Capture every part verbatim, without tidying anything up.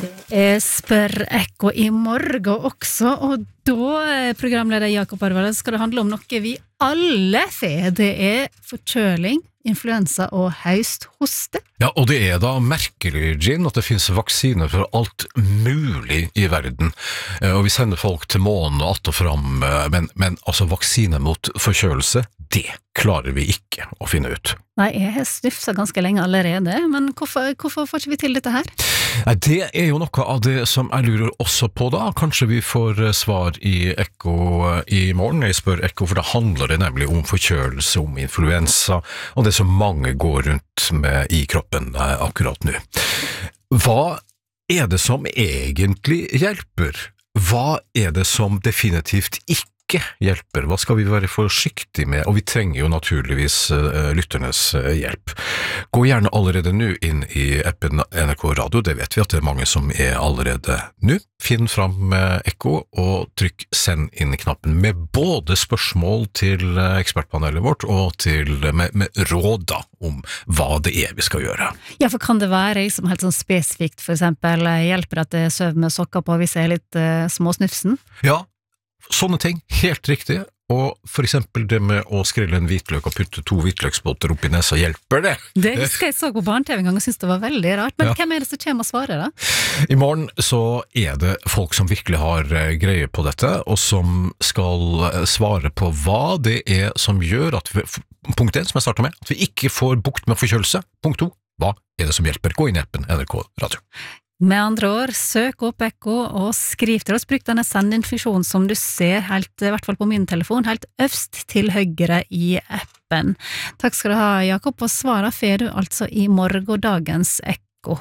Jeg spør Ekko i morgen også, og da, programleder Jakob Arvald, skal det handle om noe vi alle får. Det er forkjøling, influensa og høsthoste. Ja, og det er da merkelig, Gin, at det finnes vaksiner for alt mulig i verden. Og vi sender folk til månen og att og fram, men, men altså vaksiner mot forkjølelse, det klarer vi ikke å finne ut. Nei, jeg har snufset ganske lenge allerede, men hvorfor, hvorfor får ikke vi til dette her? Nei, det er jo noe av det som jeg lurer også på da. Kanskje vi får svar i Ekko i morgen. Jeg spør Ekko, for det handler det nemlig om forkjølelse, om influensa, og det som mange går rundt med i kroppen akkurat nå. Hva er det som egentlig hjelper? Hva er det som definitivt ikke hjelper? Hva skal vi være forsiktige med? Og vi trenger jo naturligvis uh, lytternes uh, hjelp. Gå gjerne allerede nå inn i appen N R K Radio, det vet vi at det er mange som er allerede nå. Finn fram uh, Ekko og trykk send inn knappen med både spørsmål til uh, ekspertpanelet vårt og til, uh, med, med råd da, om hva det er vi skal gjøre. Ja, for kan det være som helt sånn spesifikt, for eksempel, hjelper at jeg søver med sokker på hvis jeg er litt uh, småsnufsen? Ja, sånne ting, helt riktig, og for eksempel det med å skrille en hvitløk og putte to hvitløksbolter opp i nesa, hjelper det? Det husker jeg så på barne-T V en gang og synes det var veldig rart, men ja. Hvem er det som kommer og svarer da? I morgen så er det folk som virkelig har greie på dette, og som skal svare på hva det er som gjør at vi, punkt én som jeg starter med, at vi ikke får bukt med forkjølelse, punkt to, hva er det som hjelper? Gå inn i appen N R K Radio. Med andre ord, søk opp Ekko og skriv til oss. Bruk denne sendinfunksjonen som du ser, helt, i hvert fall på min telefon, helt øvst til høyre i appen. Takk skal du ha, Jakob, og svaret får du altså i morgendagens Ekko.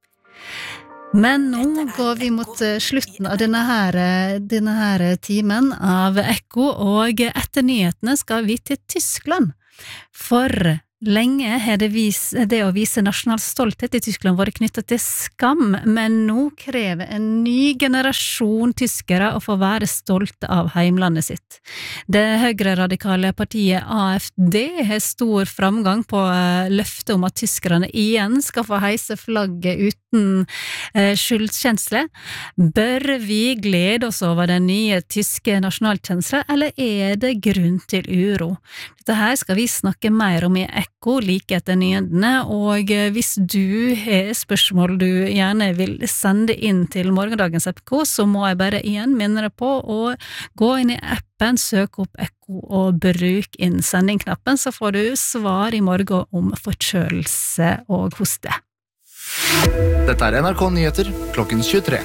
Men nå går vi mot slutten av denne her, denne her timen av Ekko, og etter nyhetene skal vi til Tyskland. For lenge har det, vis, det å vise nasjonal stolthet i Tyskland vært knyttet til skam, men nå krever en ny generasjon tyskere å få være stolte av heimlandet sitt. Det høyre-radikale partiet A F D har stor framgang på løftet om at tyskerne igjen skal få heise flagget uten eh, skyldkjensle. Bør vi glede oss over den nye tyske nasjonalkjenslen, eller er det grunn til uro? Dette her skal vi snakke mer om i Ekko like etter nyhetene, og hvis du har spørsmål du gjerne vil sende inn til morgendagens Ekko, så må jeg bare igjen minne deg på å gå inn i appen, søk opp Ekko og bruk inn sendingknappen, så får du svar i morgen om forkjølelse og hoste. Dette er N R K Nyheter klokken tjuetre.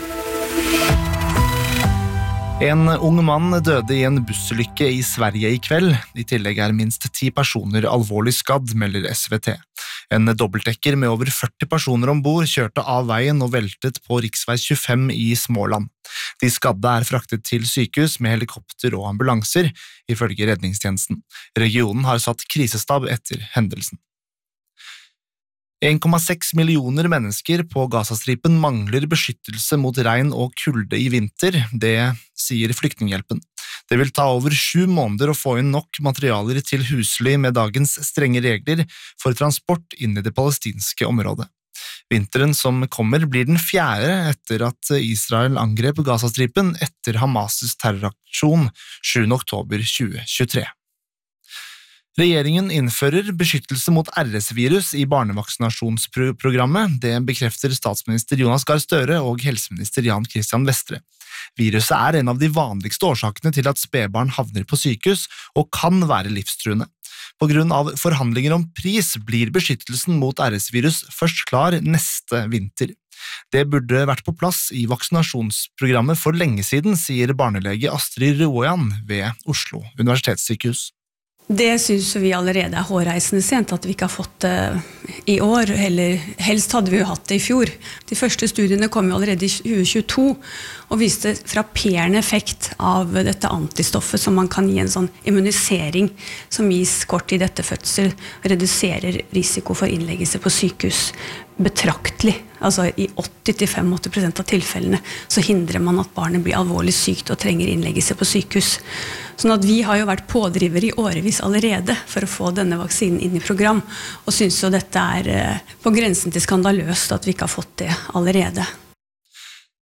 En ung mann døde i en bussulykke i Sverige i kveld. I tillegg er minst ti personer alvorlig skadd, melder S V T. En dobbeltdekker med over førti personer ombord kjørte av veien og veltet på riksvei tjuefem i Småland. De skadde er fraktet til sykehus med helikopter og ambulanser, ifølge redningstjenesten. Regionen har satt krisestab etter hendelsen. en komma seks millioner mennesker på Gazastripen mangler beskyttelse mot regn og kulde i vinter, det sier Flyktninghjelpen. Det vil ta over sju måneder å få inn nok materialer til husly med dagens strenge regler for transport inn i det palestinske området. Vinteren som kommer blir den fjerde etter at Israel angrep Gazastripen etter Hamas' terroraksjon sjuende oktober tjue tjuetre. Regjeringen innfører beskyttelse mot R S-virus i barnevaksinasjonsprogrammet. Det bekrefter statsminister Jonas Gahr Støre og helseminister Jan Christian Vestre. Viruset er en av de vanligste årsakene til at spedbarn havner på sykehus og kan være livstruende. På grunn av forhandlinger om pris blir beskyttelsen mot R S-virus først klar neste vinter. Det burde vært på plass i vaksinasjonsprogrammet for lenge siden, sier barnelege Astrid Rojan ved Oslo universitetssykehus. Det synes vi allerede er hårreisende sent at vi ikke har fått det i år, eller helst hadde vi jo hatt det i fjor. De første studiene kom jo allerede i tjue tjueto og viste frapperende effekt av dette antistoffet som man kan gi en sånn immunisering som gis kort tid etter fødsel, reduserer risiko for innleggelse på sykehus betraktelig. Altså i åtti til åttifem prosent av tilfellene så hindrer man at barnet blir alvorlig sykt og trenger innleggelse på sykehus. Sånn at vi har jo vært pådriver i årevis allerede for å få denne vaksinen inn i program, og synes jo dette er på grensen til skandaløst at vi ikke har fått det allerede.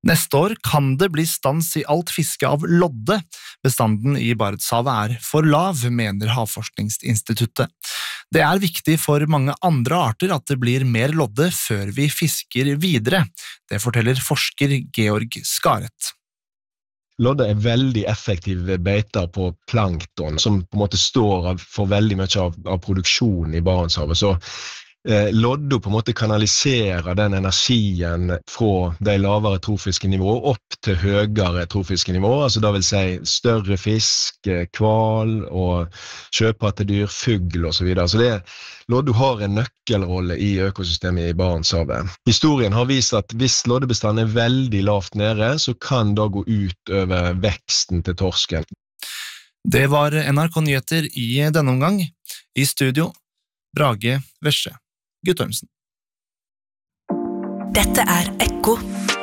Neste år kan det bli stans i alt fiske av lodde. Bestanden i Barentshavet er for lav, mener Havforskningsinstituttet. Det er viktig for mange andre arter at det blir mer lodde før vi fisker videre. Det forteller forsker Georg Skaret. Lodde er veldig effektive beiter på plankton, som på en måte står for veldig mye av, av produksjonen i Barentshavet. Så eh, lodde på en måte kanaliserer den energien fra de lavere trofiske nivåer opp til høyere trofiske nivåer, altså det vil si større fisk, kval og sjøpattedyr, fugl og så videre. Så det, lodde har en nøkkelrolle i økosystemet i Barentshavet. Historien har vist at hvis loddebestanden er veldig lavt nede, så kan det gå ut over veksten til torsken. Det var N R K Nyheter i denne omgang. I studio, Brage Vesje Guttormsen. Dette er Ekko.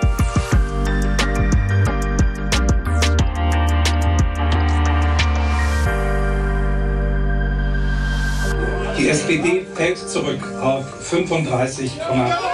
Die S P D fällt zurück auf fünfunddreißig Komma fünf.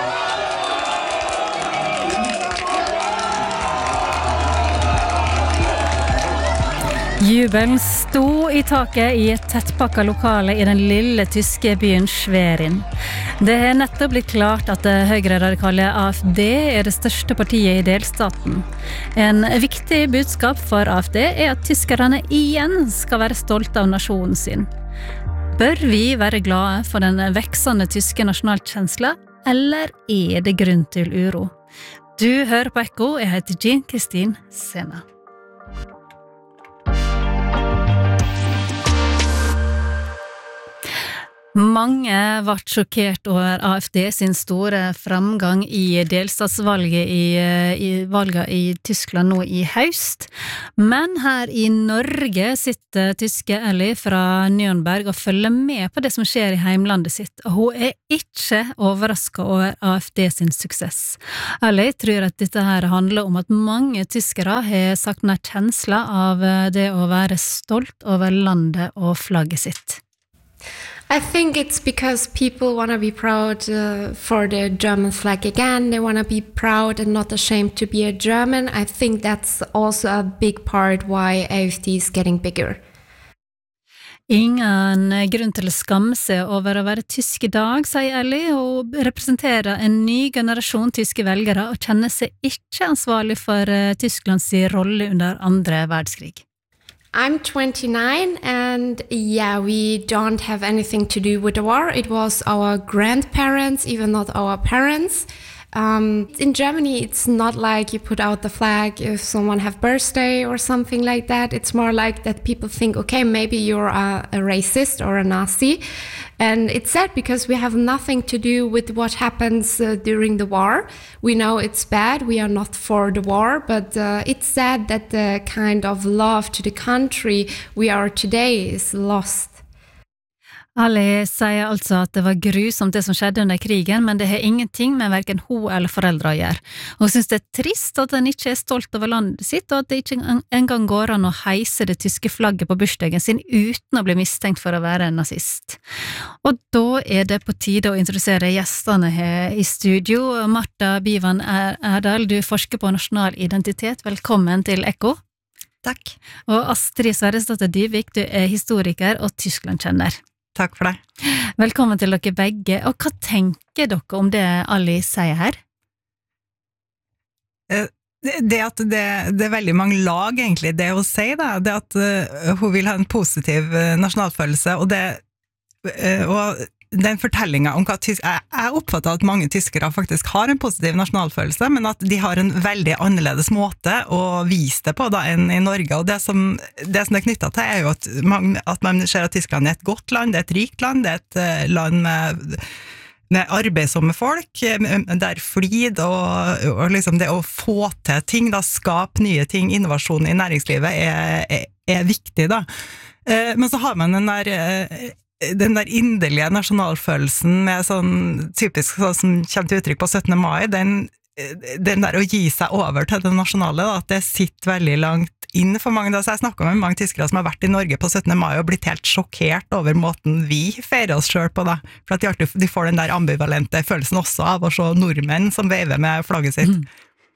Jubelen sto i taket i et tettpakket lokale i den lille tyske byen Schwerin. Det er nettopp blitt klart at det høyre-radikale A F D er det største partiet i delstaten. En viktig budskap for A F D er at tyskerne igjen skal være stolte av nasjonen sin. Bør vi være glade for den veksende tyske nasjonalkjensla, eller er det grunn til uro? Du hører på Ekko, jeg heter Jean Kristin Sena. Mange ble sjokkert over A F D sin store framgang i delstatsvalget i, i valget i Tyskland nå i høst. Men her i Norge sitter tyske Ellie fra Nürnberg og følger med på det som skjer i heimlandet sitt. Og hun er ikke overrasket over A F D sin suksess. Ellie tror at dette her handler om at mange tyskere har sagt nær kjensla av det å være stolt over landet og flagget sitt. I think it's because people want to be proud uh, for the German flag again. They want to be proud and not ashamed to be a German. I think that's also a big part why A F D is getting bigger. Ingen grunn til å skamme seg over å være tysk i dag, sier Ellie, og representerer en ny generasjon tyske velgere og kjenner seg ikke ansvarlig for uh, Tysklands rolle under andre verdenskrig. I'm twenty-nine and yeah, we don't have anything to do with the war. It was our grandparents, even not our parents. Um, in Germany, it's not like you put out the flag if someone have birthday or something like that. It's more like that people think, okay, maybe you're a, a racist or a Nazi. And it's sad because we have nothing to do with what happens uh, during the war. We know it's bad. We are not for the war, but uh, it's sad that the kind of love to the country we are today is lost. Ali sier altså at det var grusomt det som skjedde under krigen, men det har ingenting med hverken hun eller foreldre å gjøre. Hun synes det er trist at den ikke er stolt over landet sitt, og at det ikke engang går an å heise det tyske flagget på bursdagen sin uten å bli mistenkt for å være en nazist. Og da er det på tide å introdusere gjestene her i studio. Marta Bivan Erdal, du forsker på nasjonal identitet. Velkommen til Ekko. Takk. Og Astrid Sverresdatter Dyvik, du er historiker og Tyskland-kjenner. Takk for det. Velkommen til dere begge. Og hva tenker dere om det Ali sier her? Det at det, det er veldig mange lag egentlig, det å si da, det at uh, hun vil ha en positiv uh, nasjonalfølelse, og det uh, og den fortellingen om hva tysk, jeg, jeg oppfatter at mange tyskere faktisk har en positiv nasjonalfølelse, men at de har en veldig annerledes måte å vise det på da enn i Norge, og det som det, som det er knyttet til er jo at man, at man ser at Tyskland er et godt land, det er et rikt land, det er et uh, land med med arbeidsomme folk, der flid og, og liksom det å få til ting, da, skape nye ting, innovasjon i næringslivet er, er, er viktig da. Eh, men så har man den der, den der inderlige nasjonalfølelsen med sånn typisk sånn som kommer til uttrykk på syttende mai, den, den der å gi seg over til det nasjonale, da, at det sitter veldig langt inn for mange. Da, så jeg snakket med mange tyskere som har vært i Norge på syttende mai og blitt helt sjokkert over måten vi feirer oss selv på da, for at de, de får den der ambivalente følelsen også av å se nordmenn som veiver med flagget sitt. Mm.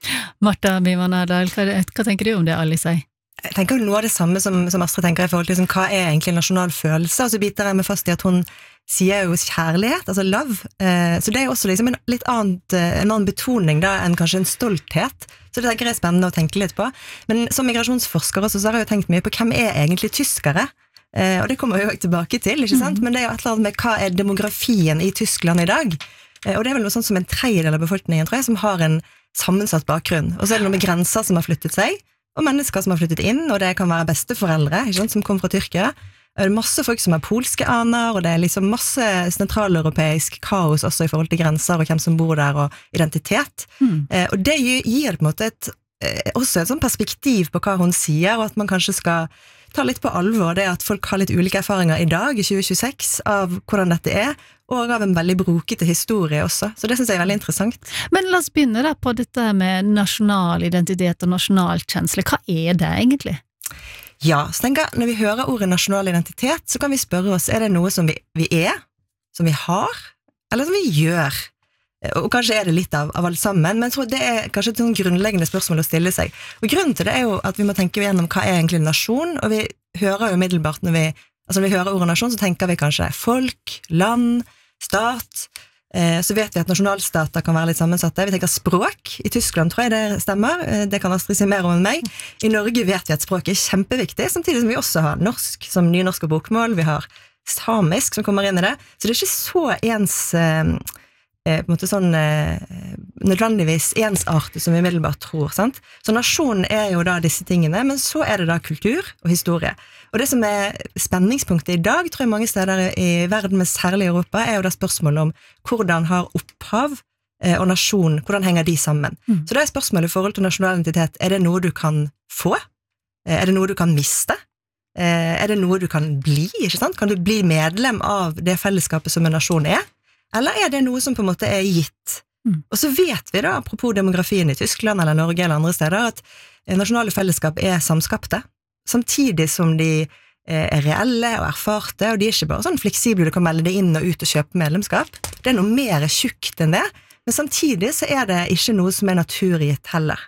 Martha Bivan-Erdal, hva, hva tenker du om det Alice sier? Jeg tenker noe av det samme som, som Astrid tenker i forhold til liksom, hva er egentlig nasjonal følelse, og så biter jeg meg fast i at hun sier jo kjærlighet, altså love, eh, så det er jo også liksom en litt annet, en annen betoning da enn kanskje en stolthet, så det tenker jeg er spennende å tenke litt på. Men som migrasjonsforsker også, så har jeg jo tenkt mye på hvem er egentlig tyskere, eh, og det kommer jeg jo tilbake til, ikke sant? Men det er jo et eller annet med hva er demografien i Tyskland i dag, eh, og det er vel noe sånt som en tredjedel av befolkningen, tror jeg, som har en sammensatt bakgrunn, og så er det noe med grenser som har flyttet seg, og mennesker som har flyttet inn, og det kan være besteforeldre, ikke sant, som kom fra Tyrkia. Det er masse folk som er polske aner, og det er liksom masse sentraleuropeisk kaos også i forhold til grenser, og hvem som bor der, og identitet. Mm. Eh, og det gir på en måte et, eh, også et sånn perspektiv på hva hun sier, og at man kanskje skal ta litt på alvor det at folk har litt ulike erfaringer i dag, i tjue tjueseks, av hvordan dette er, og av en veldig brokete historie også. Så det synes jeg er veldig interessant. Men la oss begynne da på dette med nasjonal identitet og nasjonalkjensle. Hva er det egentlig? Ja, så tenker jeg, når vi hører ordet nasjonal identitet, så kan vi spørre oss, er det noe som vi, vi er, som vi har, eller som vi gjør? Og kanskje er det litt av, av alt sammen, men jeg tror det er kanskje et sånn grunnleggende spørsmål å stille seg. Og grunnen til det er jo at vi må tenke gjennom hva er egentlig nasjon, og vi hører jo middelbart når vi, altså når vi hører ordet nasjon, så tenker vi kanskje folk, land, stat, eh, så vet vi at nasjonalstater kan være litt sammensatte. Vi tenker språk. I Tyskland tror jeg det stemmer. Eh, det kan Astrid si mer om enn meg. I Norge vet vi at språk er kjempeviktig, samtidig som vi også har norsk som nynorsk og bokmål. Vi har samisk som kommer inn i det. Så det er ikke så ens, eh, eh, på en måte sånn eh, nødvendigvis ensartet som vi middelbart tror, sant? Så nasjonen er jo da disse tingene, men så er det da kultur og historie. Og det som er spenningspunktet i dag, tror jeg mange steder i verden, men særlig i Europa, er jo da spørsmålet om hvordan har opphav eh, og nasjon, hvordan henger de sammen? Mm. Så det er spørsmålet i forhold til nasjonal identitet, er det noe du kan få? Eh, er det noe du kan miste? Eh, er det noe du kan bli, ikke sant? Kan du bli medlem av det fellesskapet som en nasjon er? Eller er det noe som på en måte er gitt? Mm. Og så vet vi da, apropos demografien i Tyskland eller Norge eller andre steder, at nasjonale fellesskap er samskapte, samtidig som de er reelle og erfarte, og de er ikke bare sånn fleksible, du kan melde deg inn og ut og kjøpe medlemskap. Det er noe mer tjukt enn det, men samtidig så er det ikke noe som er naturgitt heller.